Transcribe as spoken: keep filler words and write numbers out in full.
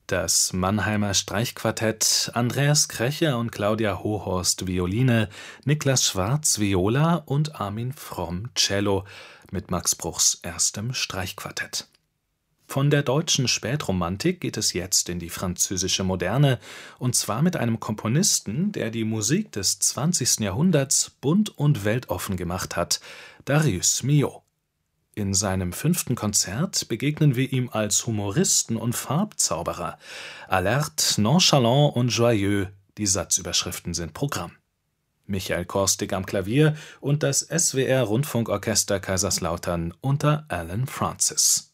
Das Mannheimer Streichquartett, Andreas Krecher und Claudia Hohorst Violine, Niklas Schwarz Viola und Armin Fromm Cello mit Max Bruchs erstem Streichquartett. Von der deutschen Spätromantik geht es jetzt in die französische Moderne, und zwar mit einem Komponisten, der die Musik des zwanzigsten Jahrhunderts bunt und weltoffen gemacht hat, Darius Milhaud. In seinem fünften Konzert begegnen wir ihm als Humoristen und Farbzauberer. Alerte, nonchalant und joyeux, die Satzüberschriften sind Programm. Michael Korstig am Klavier und das S W R Rundfunkorchester Kaiserslautern unter Alan Francis.